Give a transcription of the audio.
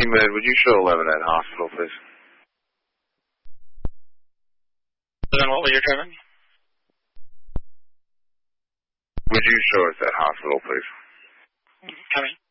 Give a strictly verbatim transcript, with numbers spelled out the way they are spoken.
Med, would you show eleven at hospital, please? Then what was your turn? Would you show us at hospital, please? Coming.